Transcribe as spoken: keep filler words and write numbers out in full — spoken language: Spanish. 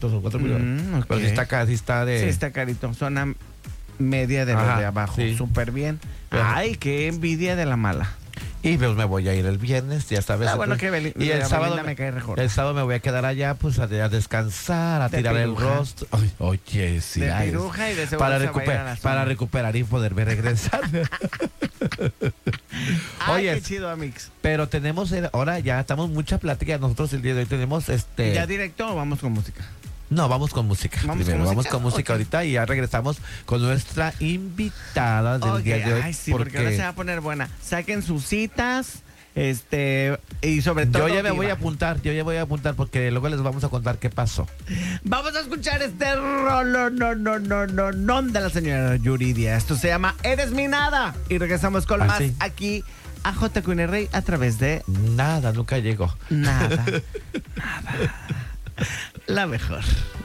o cuatro mil Mm, dólares. ok. Pero sí está, ca- sí está de... Sí, está carito. Zona media de los Ajá, de abajo. sí. Súper bien. Pero- Ay, qué envidia de la mala. Y pues me voy a ir el viernes, ya sabes. Ah, bueno, entonces- que Beli- y el la sábado Belinda me cae mejor. El sábado me voy a quedar allá, pues a, a descansar, a De tirar piruja. el rostro. Ay, oye, sí. De ay, es- piruja y de seguro para, se va a ir a recuper- la zona. para recuperar y poderme regresar. Ay, Oye, qué chido, Amix. pero tenemos, el- ahora ya estamos mucha plática. Nosotros el día de hoy tenemos este. ¿Ya directo o vamos con música? No, vamos con música. ¿Vamos primero, con vamos música? con música Ok. ahorita y ya regresamos con nuestra invitada del Ok, día de hoy. Ay, sí, porque, ahora se va a poner buena. Saquen sus citas, este, y sobre todo... yo ya me diva. voy a apuntar, yo ya voy a apuntar porque luego les vamos a contar qué pasó. Vamos a escuchar este rolo, no, no, no, no, no, de la señora Yuridia. Esto se llama Eres mi nada. Y regresamos con Ah, más sí. aquí a J Q N R a través de Nada, nunca llegó. nada, nada. La mejor.